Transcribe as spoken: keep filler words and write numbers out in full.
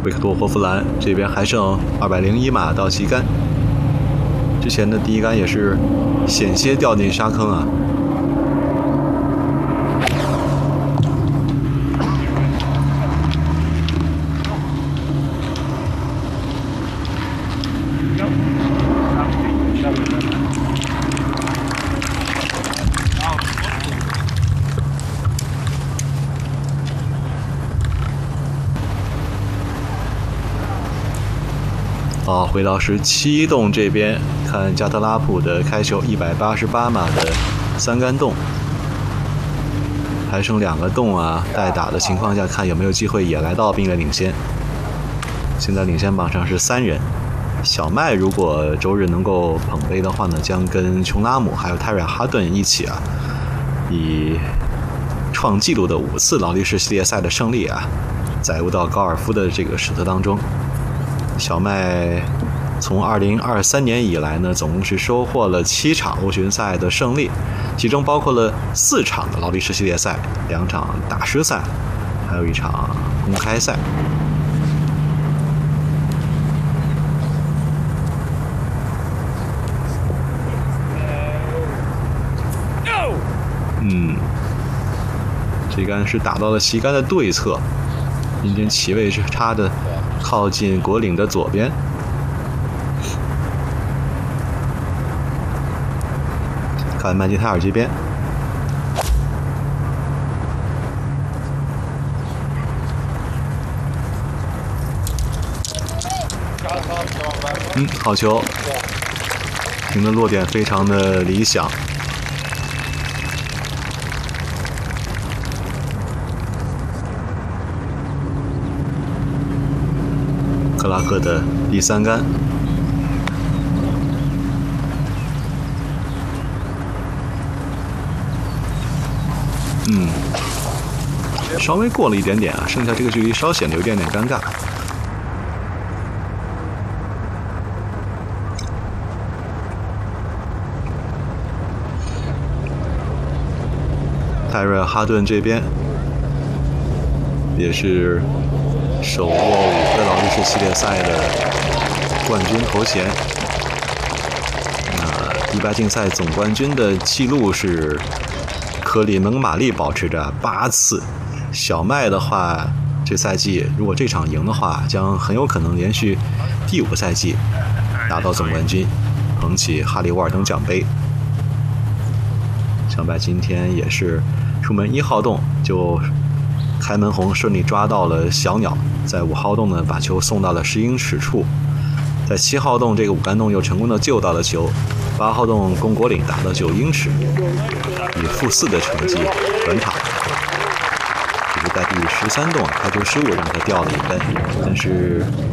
维克多·霍夫兰这边还剩二百零一码到旗杆，之前的第一杆也是险些掉进沙坑啊。好，回到十七洞这边，看加特拉普的开球一百八十八码的三杆洞，还剩两个洞啊，待打的情况下，看有没有机会也来到并列领先。现在领先榜上是三人，小麦如果周日能够捧杯的话呢，将跟琼拉姆还有泰瑞哈顿一起啊，以创纪录的五次劳力士系列赛的胜利啊，载入到高尔夫的这个史册当中。小麦从二零二三年以来呢，总共是收获了七场欧巡赛的胜利，其中包括了四场的劳力士系列赛，两场大师赛，还有一场公开赛。嗯，这杆是打到了旗杆的对侧，今天旗位是插的靠近果岭的左边。看麦金泰尔这边，嗯，好球，停的落点非常的理想。克拉克的第三杆，嗯，稍微过了一点点啊，剩下这个距离稍显得有点点尴尬。泰瑞哈顿这边也是手握五个劳力士系列赛的冠军头衔。那迪拜竞赛总冠军的记录是科里蒙马利保持着八次。小麦的话，这赛季如果这场赢的话，将很有可能连续第五个赛季拿到总冠军，捧起哈利沃尔登奖杯。小麦今天也是出门一号洞就开门红顺利抓到了小鸟，在五号洞呢把球送到了十英尺处，在七号洞这个五杆洞又成功的救到了球，八号洞攻果岭打到九英尺，以负四的成绩稳塔。只是在第十三洞开球失误让他掉了一杆，但是